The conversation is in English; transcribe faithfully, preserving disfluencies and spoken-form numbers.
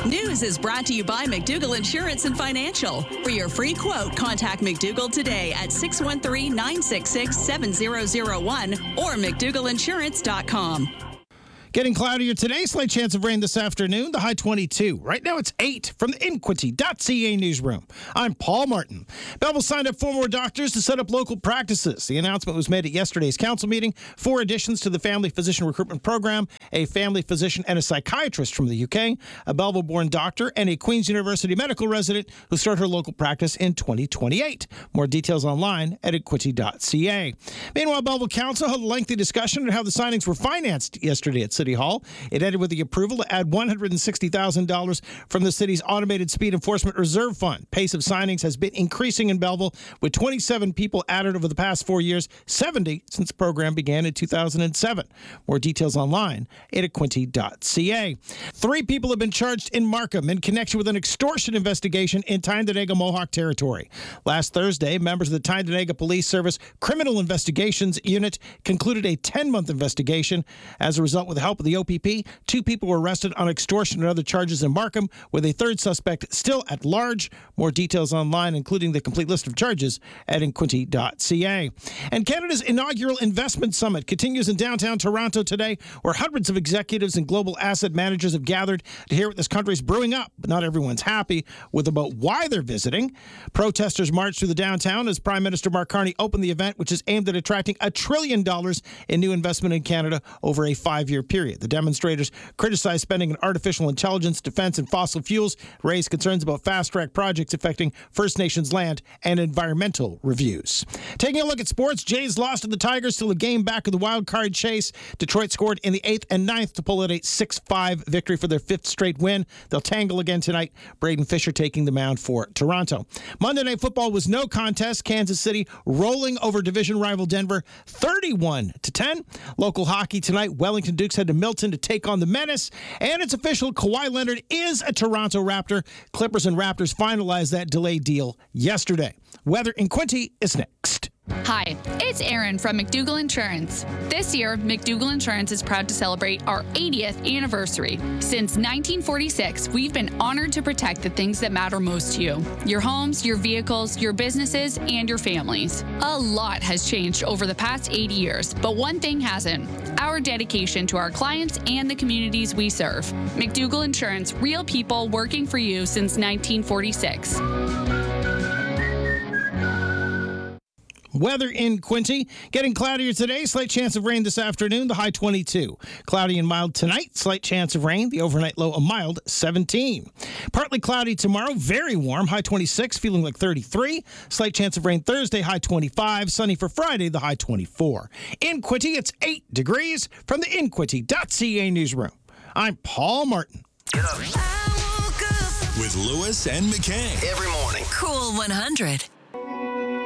News is brought to you by McDougall Insurance and Financial. For your free quote, contact McDougall today at six one three, nine six six, seven zero zero one or mcdougall insurance dot com. Getting cloudier today, slight chance of rain this afternoon, the high twenty-two. Right now it's eight from the Inquity dot C A newsroom. I'm Paul Martin. Belleville signed up four more doctors to set up local practices. The announcement was made at yesterday's council meeting. Four additions to the family physician recruitment program, a family physician and a psychiatrist from the U K, a Belleville-born doctor, and a Queen's University medical resident who start her local practice in twenty twenty-eight. More details online at Inquity dot C A. Meanwhile, Belleville Council held a lengthy discussion on how the signings were financed yesterday at City Hall. It ended with the approval to add one hundred sixty thousand dollars from the city's Automated Speed Enforcement Reserve Fund. Pace of signings has been increasing in Belleville, with twenty-seven people added over the past four years, seventy since the program began in two thousand seven. More details online at Inquity dot C A. Three people have been charged in Markham in connection with an extortion investigation in Tyndonega Mohawk territory. Last Thursday, members of the Tyndonega Police Service Criminal Investigations Unit concluded a ten-month investigation. As a result, with the help of the O P P, two people were arrested on extortion and other charges in Markham, with a third suspect still at large. More details online, including the complete list of charges, at Inquity dot C A. And Canada's inaugural investment summit continues in downtown Toronto today, where hundreds of executives and global asset managers have gathered to hear what this country is brewing up. But not everyone's happy with about why they're visiting. Protesters marched through the downtown as Prime Minister Mark Carney opened the event, which is aimed at attracting a trillion dollars in new investment in Canada over a five-year period. The demonstrators criticized spending in artificial intelligence, defense, and fossil fuels, raised concerns about fast-track projects affecting First Nations land, and environmental reviews. Taking a look at sports, Jays lost to the Tigers, still a game back of the wild card chase. Detroit scored in the eighth and ninth to pull out a six five victory for their fifth straight win. They'll tangle again tonight. Braden Fisher taking the mound for Toronto. Monday Night Football was no contest. Kansas City rolling over division rival Denver thirty-one to ten. Local hockey tonight, Wellington Dukes head to Milton to take on the Menace. And it's official, Kawhi Leonard is a Toronto Raptor. Clippers and Raptors finalized that delayed deal yesterday. Weather in Quincy is next. Hi, it's Erin from McDougall Insurance. This year, McDougall Insurance is proud to celebrate our eightieth anniversary. Since nineteen forty-six, we've been honored to protect the things that matter most to you. Your homes, your vehicles, your businesses, and your families. A lot has changed over the past eighty years, but one thing hasn't: our dedication to our clients and the communities we serve. McDougall Insurance, real people working for you since nineteen forty-six. Weather in Quincy, getting cloudier today, slight chance of rain this afternoon, the high twenty-two. Cloudy and mild tonight, slight chance of rain, the overnight low a mild seventeen. Partly cloudy tomorrow, very warm, high twenty-six, feeling like thirty-three. Slight chance of rain Thursday, high twenty-five. Sunny for Friday, the high twenty-four. In Quincy, it's eight degrees from the Inquity dot C A newsroom. I'm Paul Martin. Get up. I woke up with Lewis and McKay every morning. Cool one hundred.